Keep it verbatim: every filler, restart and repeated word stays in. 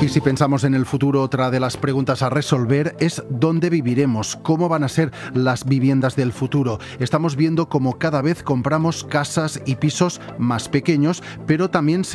Y si pensamos en el futuro, otra de las preguntas a resolver es ¿dónde viviremos? ¿Cómo van a ser las viviendas del futuro? Estamos viendo cómo cada vez compramos casas y pisos más pequeños, pero también se